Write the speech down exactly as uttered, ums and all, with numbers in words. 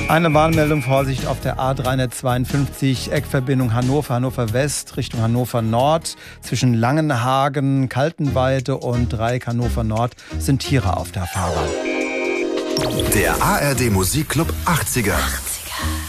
Eine Warnmeldung, Vorsicht auf der A dreihundertzweiundfünfzig, Eckverbindung Hannover, Hannover West, Richtung Hannover Nord. Zwischen Langenhagen, Kaltenweide und Dreieck Hannover Nord sind Tiere auf der Fahrbahn. Der A R D Musikclub achtziger.